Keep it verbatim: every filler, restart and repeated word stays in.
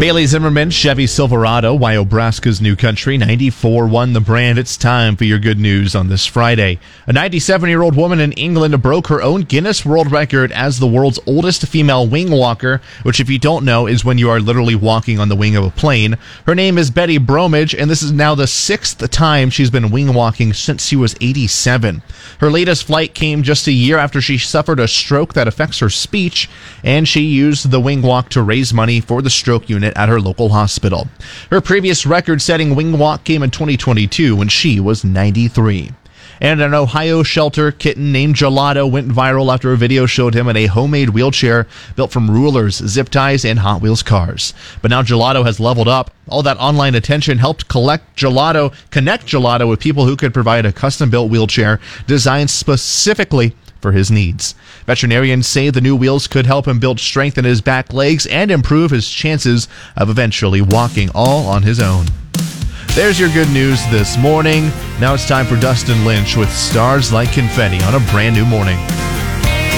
Bailey Zimmerman, Chevy Silverado, Wyobraska's new country, ninety-four won the brand. It's time for your good news on this Friday. A ninety-seven-year-old woman in England broke her own Guinness World Record as the world's oldest female wing walker, which, if you don't know, is when you are literally walking on the wing of a plane. Her name is Betty Bromage, and this is now the sixth time she's been wing walking since she was eighty-seven. Her latest flight came just a year after she suffered a stroke that affects her speech, and she used the wing walk to raise money for the stroke unit at her local hospital. Her previous record-setting wing walk came in twenty twenty-two when she was ninety-three. And an Ohio shelter kitten named Gelato went viral after a video showed him in a homemade wheelchair built from rulers, zip ties, and Hot Wheels cars. But now Gelato has leveled up. All that online attention helped collect Gelato, connect Gelato with people who could provide a custom-built wheelchair designed specifically for his needs. Veterinarians say the new wheels could help him build strength in his back legs and improve his chances of eventually walking all on his own. There's your good news this morning. Now it's time for Dustin Lynch with Stars Like Confetti on a brand new morning.